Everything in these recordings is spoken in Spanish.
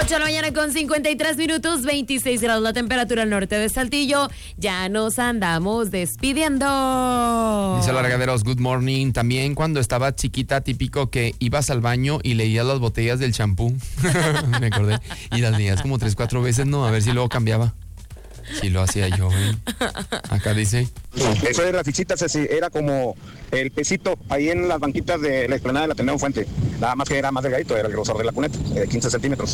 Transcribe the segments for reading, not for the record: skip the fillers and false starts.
8 de la mañana con 53 minutos, 26 grados la temperatura al norte de Saltillo. Ya nos andamos despidiendo. Dice la regaderos, good morning. También cuando estaba chiquita, típico que ibas al baño y leías las botellas del champú. Me acordé. Y las leías como 3-4 veces, ¿no? A ver si luego cambiaba. Sí lo hacía yo, ¿eh? Acá dice. Eso de las fichitas era como el pesito ahí en las banquitas de la explanada de la Ateneo Fuente. Nada más que era más delgadito, era el grosor de la cuneta, 15 centímetros.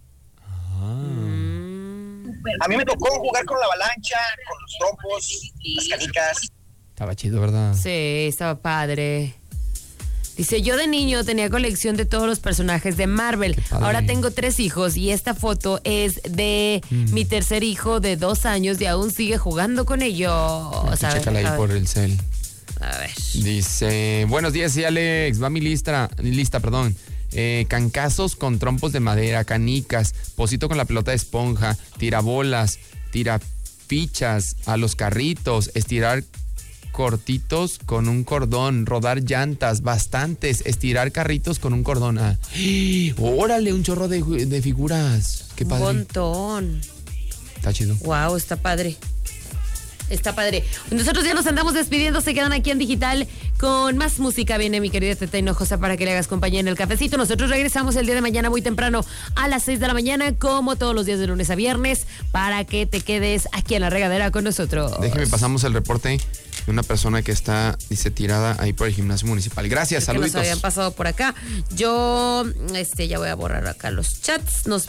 A mí me tocó jugar con la avalancha, con los trompos, las canicas. Estaba chido, ¿verdad? Sí, estaba padre. Dice, yo de niño tenía colección de todos los personajes de Marvel. Ahora tengo 3 hijos y esta foto es de mi tercer hijo de 2 años y aún sigue jugando con ellos. Chécala ahí por el cel. A ver. Dice, buenos días, sí, Alex, va mi lista, perdón. Cancazos con trompos de madera, canicas, pocito con la pelota de esponja, tirabolas, tirafichas, a los carritos, estirar cortitos con un cordón, rodar llantas, bastantes, estirar carritos con un cordón. ¡Órale! Un chorro de figuras. ¡Qué padre! Un montón. Está chido. Wow, está padre. Está padre. Nosotros ya nos andamos despidiendo, se quedan aquí en digital con más música. Viene mi querida Teta Hinojosa para que le hagas compañía en el cafecito. Nosotros regresamos el día de mañana muy temprano a las 6 de la mañana, como todos los días de lunes a viernes, para que te quedes aquí en la regadera con nosotros. Déjeme, pasamos el reporte de una persona que está, dice, tirada ahí por el gimnasio municipal. Gracias, saluditos. Que nos habían pasado por acá. Yo, ya voy a borrar acá los chats. Nos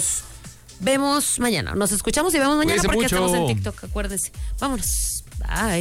vemos mañana. Nos escuchamos y vemos mañana. Cuídense porque mucho. estamos en TikTok, acuérdense. Vámonos. Bye.